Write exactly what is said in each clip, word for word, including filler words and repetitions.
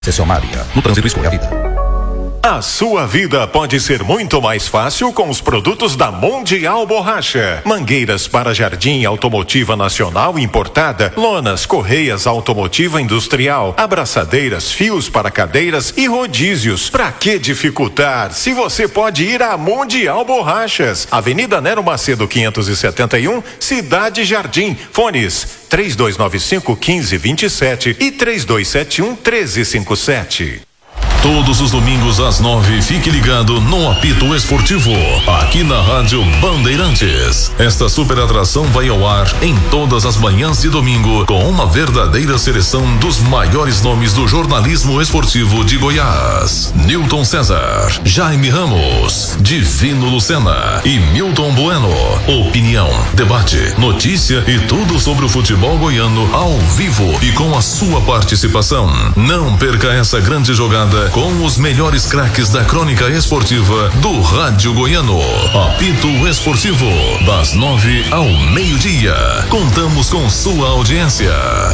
Concessionária. No trânsito, escolha a vida. A sua vida pode ser muito mais fácil com os produtos da Mundial Borracha. Mangueiras para jardim automotiva nacional importada, lonas, correias automotiva industrial, abraçadeiras, fios para cadeiras e rodízios. Pra que dificultar se você pode ir à Mundial Borrachas? Avenida Nero Macedo quinhentos e setenta e um, Cidade Jardim. Fones três dois nove cinco, um cinco dois sete e três dois sete um, um três cinco sete. Todos os domingos às nove, fique ligado no Apito Esportivo, aqui na Rádio Bandeirantes. Esta super atração vai ao ar em todas as manhãs de domingo, com uma verdadeira seleção dos maiores nomes do jornalismo esportivo de Goiás. Newton César, Jaime Ramos, Divino Lucena e Milton Bueno. Opinião, debate, notícia e tudo sobre o futebol goiano ao vivo e com a sua participação. Não perca essa grande jogada com os melhores craques da crônica esportiva do Rádio Goiano. Apito Esportivo, das nove ao meio-dia. Contamos com sua audiência.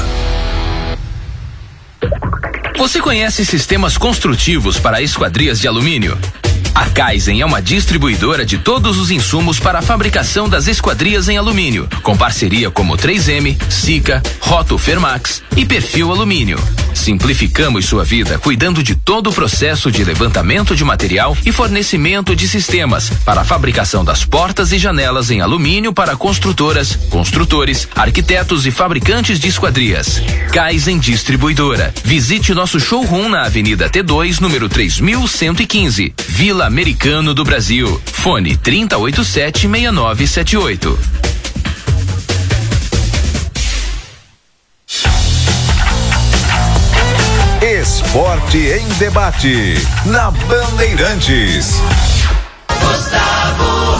Você conhece sistemas construtivos para esquadrias de alumínio? A Kaizen é uma distribuidora de todos os insumos para a fabricação das esquadrias em alumínio, com parceria como três M, Sika, Roto Fermax e Perfil Alumínio. Simplificamos sua vida cuidando de todo o processo de levantamento de material e fornecimento de sistemas para a fabricação das portas e janelas em alumínio para construtoras, construtores, arquitetos e fabricantes de esquadrias. Kaizen Distribuidora. Visite nosso showroom na Avenida T dois, número três mil cento e quinze, Vila Americano do Brasil. Fone trinta e oito sete, seis nove sete oito. Esporte em debate na Bandeirantes. Gustavo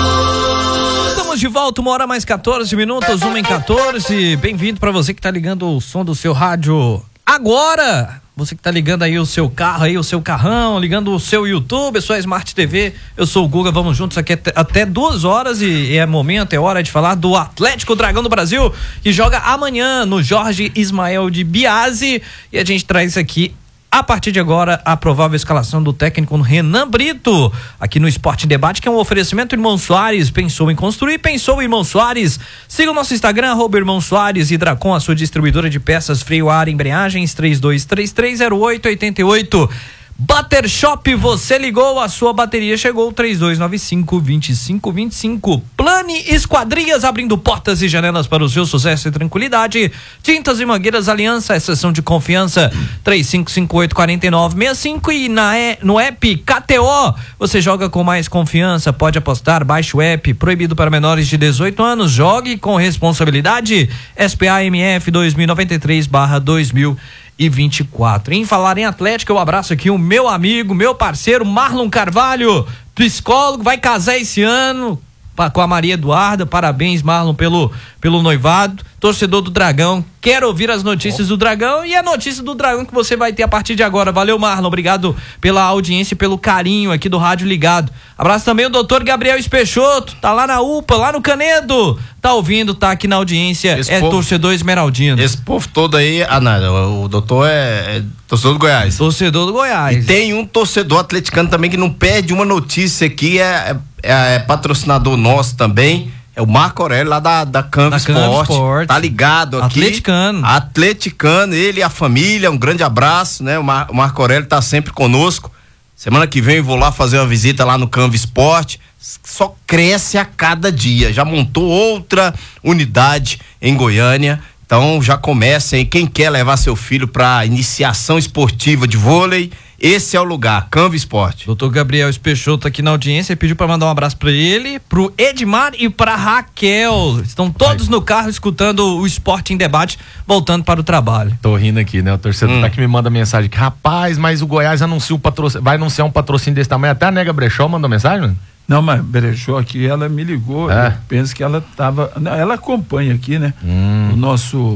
Ramos. Estamos de volta, uma hora mais quatorze minutos, uma em quatorze. Bem-vindo para você que tá ligando o som do seu rádio agora. Você que tá ligando aí o seu carro aí, o seu carrão, ligando o seu YouTube, a sua Smart T V. Eu sou o Guga, vamos juntos aqui até, até duas horas e é momento, é hora de falar do Atlético Dragão do Brasil, que joga amanhã no Jorge Ismael de Biasi, e a gente traz aqui a partir de agora a provável escalação do técnico Renan Brito, aqui no Esporte em Debate, que é um oferecimento. Irmão Soares, pensou em construir, pensou em Irmão Soares. Siga o nosso Instagram, arroba Irmão Soares, e Dracon, a sua distribuidora de peças, freio a ar, embreagens, três dois três três, zero oito oito oito. Butter Shop, você ligou, a sua bateria chegou, três dois nove cinco, dois cinco dois cinco. Plane Esquadrias, abrindo portas e janelas para o seu sucesso e tranquilidade. Tintas e Mangueiras Aliança, exceção de confiança, três cinco cinco oito, quatro nove seis cinco. E na, no app K T O, você joga com mais confiança, pode apostar, baixe o app, proibido para menores de dezoito anos, jogue com responsabilidade. S P A M F dois mil e noventa e três barra dois mil e vinte e quatro. Em falar em Atlético, eu abraço aqui o meu amigo, meu parceiro Marlon Carvalho, psicólogo, vai casar esse ano com a Maria Eduarda. Parabéns, Marlon, pelo, pelo noivado. Torcedor do Dragão, quero ouvir as notícias do Dragão e a notícia do Dragão que você vai ter a partir de agora. Valeu, Marlon, obrigado pela audiência e pelo carinho aqui do Rádio Ligado. Abraço também o doutor Gabriel Espeixoto, tá lá na U P A, lá no Canedo, tá ouvindo, tá aqui na audiência, esse é povo, torcedor esmeraldino. Esse povo todo aí, ah não, o doutor é, é torcedor do Goiás. Torcedor do Goiás. E tem um torcedor atleticano também que não perde uma notícia aqui, é, é, é patrocinador nosso também. É o Marco Aurélio, lá da, da Canva Sport, Sport, tá ligado aqui. Atleticano. Atleticano, ele e a família, um grande abraço, né? O, Mar, o Marco Aurélio tá sempre conosco. Semana que vem eu vou lá fazer uma visita lá no Canva Sport. Só cresce a cada dia. Já montou outra unidade em Goiânia. Então já comecem, quem quer levar seu filho para iniciação esportiva de vôlei, esse é o lugar, Canva Esporte. Doutor Gabriel Espeixoto aqui na audiência, pediu para mandar um abraço para ele, pro Edmar e pra Raquel. Estão todos Ai. no carro escutando o Esporte em Debate, voltando para o trabalho. Tô rindo aqui, né? O torcedor hum. tá que me manda mensagem que, rapaz, mas o Goiás anuncia um patrocínio, vai anunciar um patrocínio desse tamanho. Até a Nega Brechó mandou mensagem, mano? Não, mas Brechó aqui, ela me ligou, é. eu penso que ela tava, não, ela acompanha aqui, né? Hum. O nosso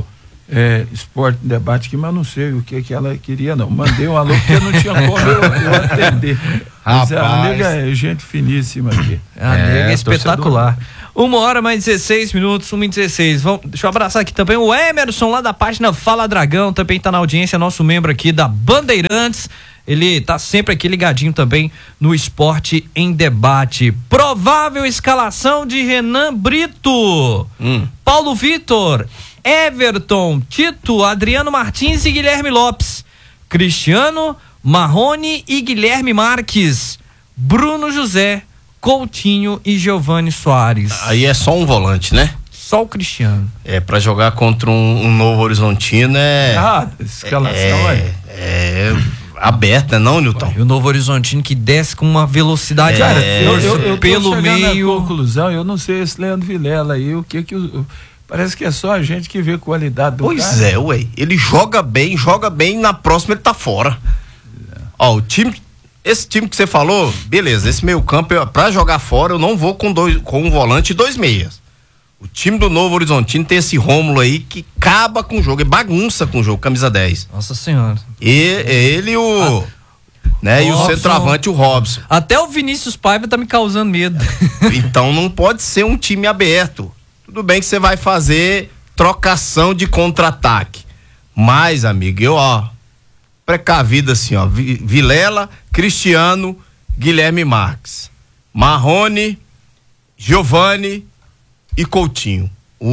é, Esporte em Debate aqui, mas não sei o que que ela queria, não. Mandei um alô porque não tinha como eu, eu atender. Mas a nega é gente finíssima aqui. A nega é espetacular. Uma hora mais dezesseis minutos, uma e dezesseis. Vamos, deixa eu abraçar aqui também o Emerson, lá da página Fala Dragão, também tá na audiência, nosso membro aqui da Bandeirantes. Ele tá sempre aqui ligadinho também no Esporte em Debate. Provável escalação de Renan Brito, hum. Paulo Vitor, Everton, Tito, Adriano Martins e Guilherme Lopes, Cristiano, Marrone e Guilherme Marques, Bruno José, Coutinho e Giovani Soares. Aí é só um volante, né? Só o Cristiano. É, pra jogar contra um, um Novo Horizontino é... Ah, escalação é, é, é aberta, não, Nilton? E o Novo Horizontino que desce com uma velocidade... É, cara, eu, eu, eu pelo meio... Na conclusão, eu não sei esse Leandro Vilela aí, o que que... O, parece que é só a gente que vê qualidade do pois cara. Pois é, ué. Ele joga bem, joga bem, na próxima ele tá fora. É. Ó, o time... Esse time que você falou, beleza, esse meio campo, eu, pra jogar fora, eu não vou com, dois, com um volante e dois meias. O time do Novo Horizontino tem esse Rômulo aí que acaba com o jogo, é bagunça com o jogo, camisa dez. Nossa senhora. E ele e o... Ah, né, e o centroavante, o Robson. Até o Vinícius Paiva tá me causando medo. Então não pode ser um time aberto. Tudo bem que você vai fazer trocação de contra-ataque. Mas, amigo, eu, ó, precavido assim, ó, Vilela, Cristiano, Guilherme Marques, Marrone, Giovani e Coutinho.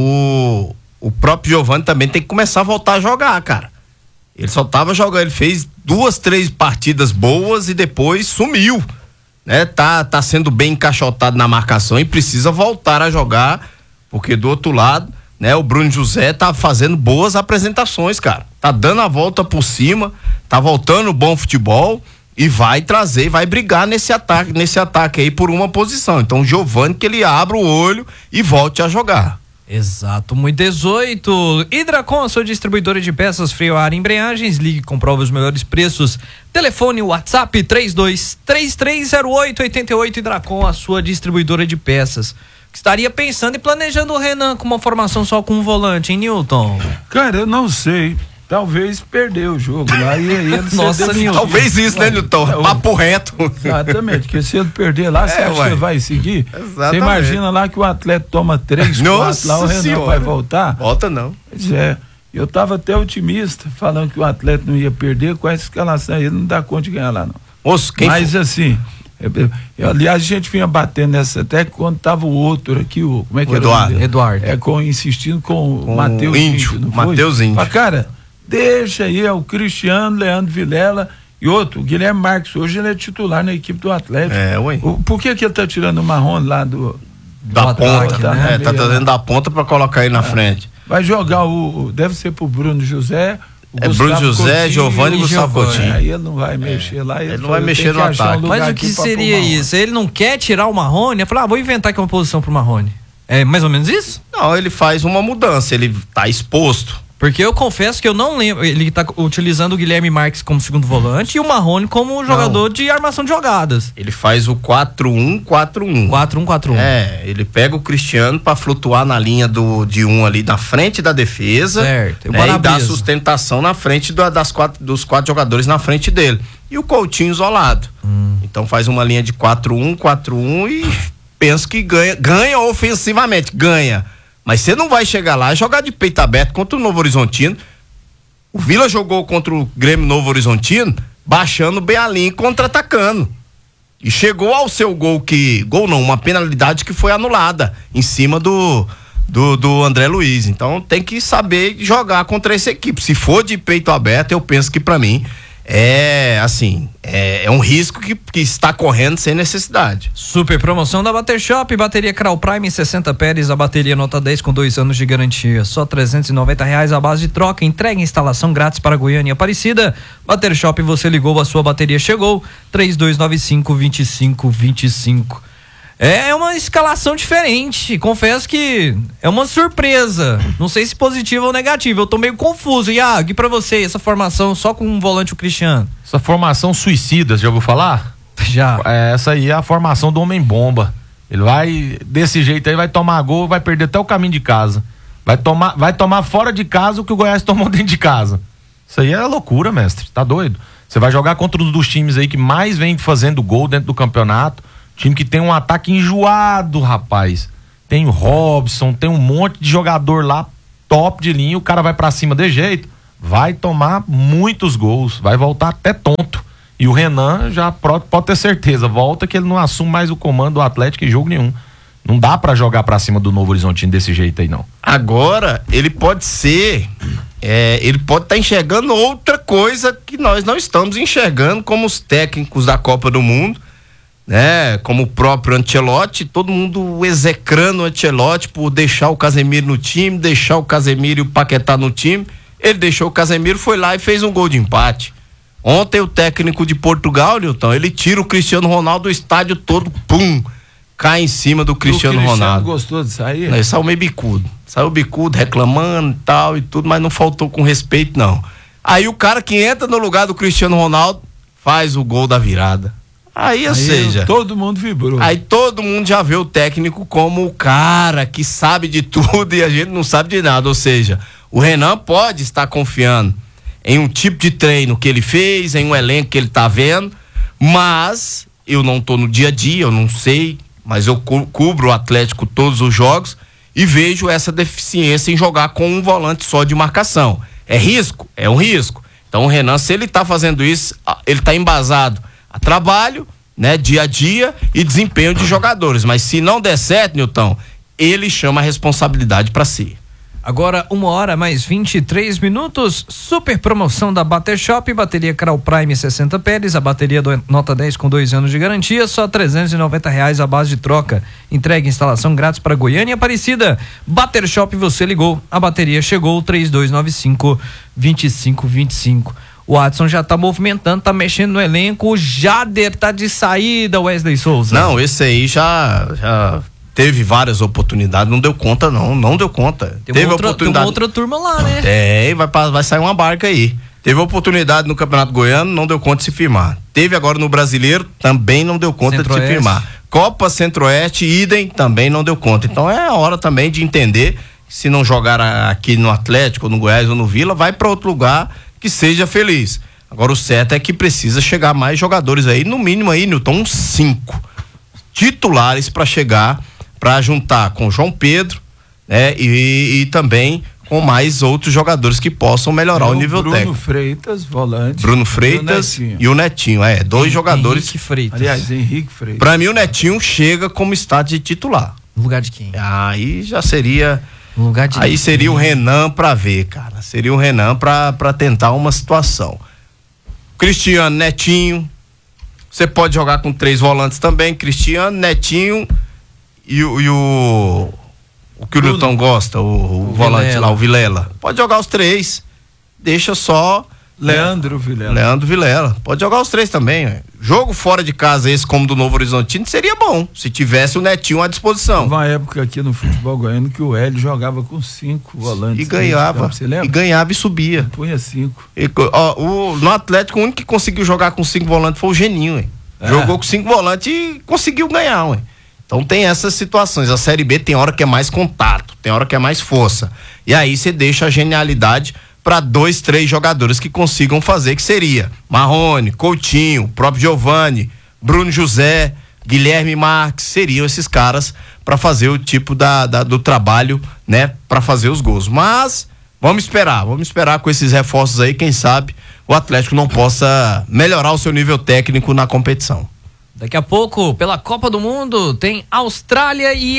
O, o próprio Giovani também tem que começar a voltar a jogar, cara. Ele só tava jogando, ele fez duas, três partidas boas e depois sumiu, né? Tá, tá sendo bem encaixotado na marcação e precisa voltar a jogar, porque do outro lado, né? O Bruno José tá fazendo boas apresentações, cara. Tá dando a volta por cima, tá voltando bom futebol e vai trazer, vai brigar nesse ataque, nesse ataque aí por uma posição. Então o Giovani que ele abra o olho e volte a jogar. Exato, muito dezoito. Hidracon, a sua distribuidora de peças, freio a ar e embreagens. Ligue e comprove os melhores preços. Telefone WhatsApp três dois três três zero oito oito oito. Hidracon, a sua distribuidora de peças. Estaria pensando e planejando o Renan com uma formação só com um volante, hein, Nilton? Cara, eu não sei. Talvez perder o jogo lá e aí ele Nossa, talvez isso, né, Nilton? É, Papo reto. Exatamente, porque se ele perder lá, você é, acha ué. que você vai seguir? Exatamente. Você imagina lá que o atleta toma três, Nossa quatro, lá o Renan senhora. vai voltar? Volta não. Pois é, eu tava até otimista, falando que o atleta não ia perder, com essa escalação aí, ele não dá conta de ganhar lá, não. Moço, quem Mas for? assim, eu, eu, aliás, a gente vinha batendo nessa, até quando tava o outro aqui, o, como é que o era? Eduardo. Eduardo. É, com, insistindo com, com o Matheus Índio, Matheus Índio. Mas, cara, deixa aí, é o Cristiano, Leandro Vilela e outro, o Guilherme Marques, hoje ele é titular na equipe do Atlético. É, ué. O, por que que ele tá tirando o Marrone lá do... Da do ponta, ataque, né? É, tá trazendo da ponta pra colocar aí na é. frente. Vai jogar o, deve ser pro Bruno José, o é Bruno José, Giovani e Gustavo Coutinho. Aí ele não vai mexer é. lá. Ele, ele não vai mexer no ataque. Um Mas o que seria isso? Ele não quer tirar o Marrone? Eu falei, ah, vou inventar aqui uma posição pro Marrone. É mais ou menos isso? Não, ele faz uma mudança, ele tá exposto. Porque eu confesso que eu não lembro. Ele tá utilizando o Guilherme Marques como segundo volante e o Marrone como jogador não. de armação de jogadas. Ele faz o quatro um quatro um. quatro um quatro um. É, ele pega o Cristiano pra flutuar na linha do, de um ali na frente da defesa. Certo. Né, e dar sustentação na frente do, das quatro, dos quatro jogadores na frente dele. E o Coutinho isolado. Hum. Então faz uma linha de quatro um quatro um e penso que ganha, ganha ofensivamente, ganha. Mas você não vai chegar lá e jogar de peito aberto contra o Novo Horizontino. O Vila jogou contra o Grêmio Novo Horizontino, baixando bem a linha e contra-atacando. E chegou ao seu gol que... Gol não, uma penalidade que foi anulada em cima do, do, do André Luiz. Então tem que saber jogar contra essa equipe. Se for de peito aberto, eu penso que pra mim é assim, é, é um risco que, que está correndo sem necessidade. Super promoção da Bater Shop, bateria Kral Prime sessenta Pérez, a bateria nota dez com dois anos de garantia, só trezentos e noventa reais a base de troca, entrega e instalação grátis para Goiânia e Aparecida. Bater Shop, você ligou, a sua bateria chegou, três dois nove cinco, dois cinco dois cinco. É uma escalação diferente, confesso que é uma surpresa, não sei se positiva ou negativa, eu tô meio confuso. Iago, e pra você, essa formação só com um volante o Cristiano? Essa formação suicida, já ouviu falar? Já. É, essa aí é a formação do homem bomba, ele vai, desse jeito aí, vai tomar gol, vai perder até o caminho de casa. Vai tomar, vai tomar fora de casa o que o Goiás tomou dentro de casa. Isso aí é loucura, mestre. Tá doido? Você vai jogar contra um dos times aí que mais vem fazendo gol dentro do campeonato. Time que tem um ataque enjoado, rapaz. Tem o Robson, tem um monte de jogador lá, top de linha. O cara vai pra cima de jeito. Vai tomar muitos gols. Vai voltar até tonto. E o Renan já pode ter certeza. Volta que ele não assume mais o comando do Atlético em jogo nenhum. Não dá pra jogar pra cima do Novo Horizontino desse jeito aí, não. Agora, ele pode ser, é, ele pode estar tá enxergando outra coisa que nós não estamos enxergando, como os técnicos da Copa do Mundo, né? Como o próprio Ancelotti, todo mundo execrando o Ancelotti por deixar o Casemiro no time, deixar o Casemiro e o Paquetá no time. Ele deixou o Casemiro, foi lá e fez um gol de empate. Ontem o técnico de Portugal, Nilton, ele tira o Cristiano Ronaldo do estádio todo, pum, cai em cima do Cristiano, Cristiano Ronaldo. Gostou de sair? Ele saiu meio bicudo. Saiu bicudo, reclamando e tal e tudo, mas não faltou com respeito, não. Aí o cara que entra no lugar do Cristiano Ronaldo faz o gol da virada. Aí, ou aí seja... todo mundo vibrou. Aí todo mundo já vê o técnico como o cara que sabe de tudo e a gente não sabe de nada. Ou seja, o Renan pode estar confiando em um tipo de treino que ele fez, em um elenco que ele tá vendo, mas eu não tô no dia a dia, eu não sei... mas eu cubro o Atlético todos os jogos e vejo essa deficiência em jogar com um volante só de marcação. É risco? É um risco. Então o Renan, se ele tá fazendo isso, ele tá embasado a trabalho, né, dia a dia e desempenho de jogadores. Mas se não der certo, Nilton, ele chama a responsabilidade para si. Agora, uma hora mais vinte e três minutos, super promoção da Bater Shop, bateria Kral Prime sessenta Pérez, a bateria do nota dez com dois anos de garantia, só trezentos e noventa reais a base de troca. Entrega e instalação grátis para Goiânia e Aparecida. Bater Shop, você ligou, a bateria chegou, três dois nove cinco, dois cinco dois cinco. O Watson já tá movimentando, tá mexendo no elenco, o Jader tá de saída, Wesley Souza. Não, esse aí já... já... teve várias oportunidades, não deu conta não, não deu conta. Tem teve uma outra, oportunidade. tem uma outra turma lá, né? É, vai, vai sair uma barca aí. Teve oportunidade no Campeonato Goiano, não deu conta de se firmar. Teve agora no Brasileiro, também não deu conta de se firmar. Copa Centro-Oeste, idem, também não deu conta. Então é a hora também de entender que se não jogar aqui no Atlético, no Goiás ou no Vila, vai para outro lugar que seja feliz. Agora o certo é que precisa chegar mais jogadores aí, no mínimo aí, Nilton, uns cinco titulares para chegar, para juntar com o João Pedro, né? E, e também com mais outros jogadores que possam melhorar é o nível Bruno técnico. Bruno Freitas, volante. Bruno Freitas e o, e o Netinho, é, dois Henrique jogadores. Henrique Freitas. Aliás, Henrique Freitas. Para mim o Netinho chega como status de titular. No lugar de quem? Aí já seria, no lugar de aí quem? seria o Renan para ver, cara. Seria o Renan para para tentar uma situação. Cristiano, Netinho. Você pode jogar com três volantes também, Cristiano, Netinho e, o, e o o que o Nilton gosta, o, o volante Vilela. lá, o Vilela. Pode jogar os três. Deixa só Leandro Vilela. Leandro Vilela. Pode jogar os três também. Véio. Jogo fora de casa esse como do Novo Horizontino seria bom, se tivesse o Netinho à disposição. Teve uma época aqui no futebol goiano que o Hélio jogava com cinco volantes. E ganhava. Você lembra? E ganhava e subia. Punha cinco. E, ó, o, no Atlético, o único que conseguiu jogar com cinco volantes foi o Geninho. É. Jogou com cinco volantes e conseguiu ganhar. Ué. Então tem essas situações. A Série B tem hora que é mais contato, tem hora que é mais força. E aí você deixa a genialidade para dois, três jogadores que consigam fazer, que seria Marrone, Coutinho, próprio Giovani, Bruno José, Guilherme Marques, seriam esses caras para fazer o tipo da, da, do trabalho, né, para fazer os gols. Mas vamos esperar, vamos esperar com esses reforços aí, quem sabe o Atlético não possa melhorar o seu nível técnico na competição. Daqui a pouco, pela Copa do Mundo, tem Austrália e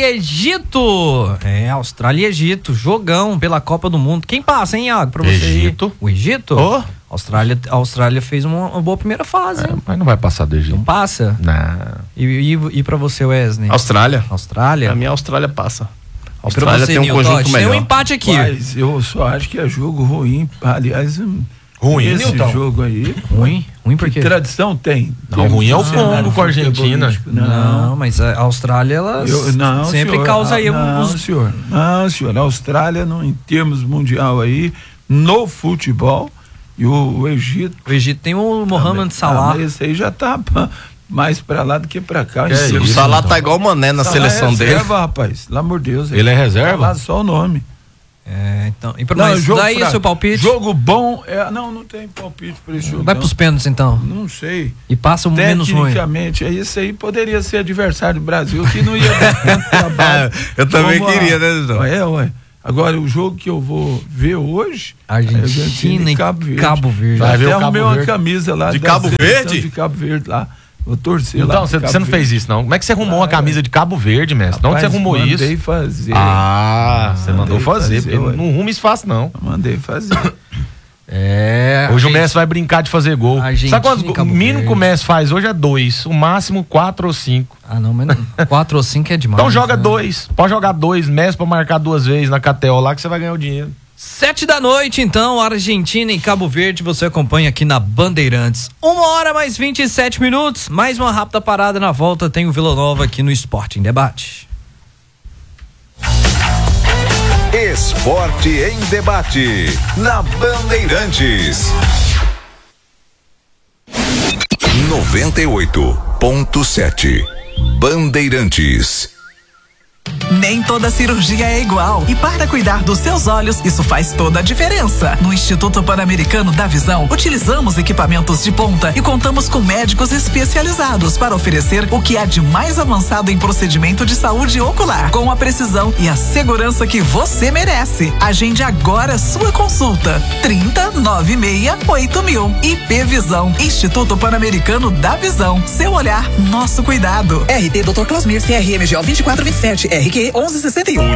Egito. É, Austrália e Egito, jogão pela Copa do Mundo. Quem passa, hein, Iago, pra você Egito. ir? O Egito? Oh. A Austrália, a Austrália fez uma, uma boa primeira fase. É, mas não vai passar do Egito. Não passa? Não. E, e, e pra você, Wesley? Austrália. Austrália? A minha Austrália passa. A você, Austrália tem um Nilton, conjunto melhor. Tem um empate aqui. Mas eu só acho que é jogo ruim. Aliás, ruim, esse Nilton. jogo aí. Ruim? Ruim por quê? Que tradição tem? Não, tem ruim é o cenário Congo com a Argentina. Não, Não, mas a Austrália, ela eu, não, sempre senhor, causa aí não, uns... senhor. Não, senhor. A Austrália, no, em termos mundial aí, no futebol, e o, o Egito. O Egito tem o Mohamed Salah. Ah, esse aí já tá mais pra lá do que pra cá. Que é O isso, Salah então. tá igual o Mané na Salah seleção é reserva, dele. rapaz. Pelo amor de Deus. Ele é reserva? Tá lá só o nome. É, então. E pra Não, mais, jogo daí fraco. seu palpite? Jogo bom. É, não, não tem palpite pra esse jogo. Vai não. pros pênaltis então. Não sei. E passa o menos ruim. Tecnicamente, é isso aí poderia ser adversário do Brasil, que não ia dar tanto trabalho. Eu também Como queria, a, né, Zão? É, ué. Agora, o jogo que eu vou ver hoje. Argentina é e Cabo Verde. Cabo Verde. Vai ver até o Cabo arrumei uma Verde. camisa lá. De da Cabo seleção Verde? De Cabo Verde lá. Vou torcer lá. Então, você pro você não Cabo fez Verde. isso, não? Como é que você arrumou uma Ah, camisa de Cabo Verde, mestre? De onde você Rapaz, arrumou isso? Mandei fazer. Ah, você mandou Mandei fazer, fazer, porque ué. não arruma isso fácil, não. Mandei fazer. É. Hoje o Messi vai brincar de fazer gol. Argentina Sabe quantos e gols? Cabo O mínimo que o Verde. Messi faz hoje é dois. O máximo quatro ou cinco. Ah, não, mas quatro ou cinco é demais. Então joga né? dois. Pode jogar dois. Messi pra marcar duas vezes na K T O lá que você vai ganhar o dinheiro. Sete da noite, então, Argentina e Cabo Verde, você acompanha aqui na Bandeirantes. Uma hora mais vinte e sete minutos, mais uma rápida parada na volta, tem o Vila Nova aqui no Esporte em Debate. Esporte em Debate, na Bandeirantes. noventa e oito ponto sete Bandeirantes. Nem toda cirurgia é igual. E para cuidar dos seus olhos, isso faz toda a diferença. No Instituto Pan-Americano da Visão, utilizamos equipamentos de ponta e contamos com médicos especializados para oferecer o que há de mais avançado em procedimento de saúde ocular, com a precisão e a segurança que você merece. Agende agora sua consulta. trinta, noventa e seis, oito mil. I P Visão, Instituto Pan-Americano da Visão. Seu olhar, nosso cuidado. R T doutor Clausmir, C R M G O vinte e quatro vinte e sete, R Q onze sessenta e um.